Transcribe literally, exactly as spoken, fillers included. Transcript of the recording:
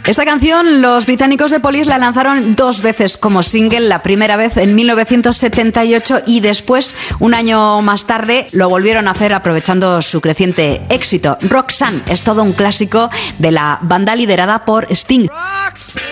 Esta canción los británicos de Police la lanzaron dos veces como single, la primera vez en mil novecientos setenta y ocho y después, un año más tarde, lo volvieron a hacer aprovechando su creciente éxito. Roxanne es todo un clásico de la banda liderada por Sting.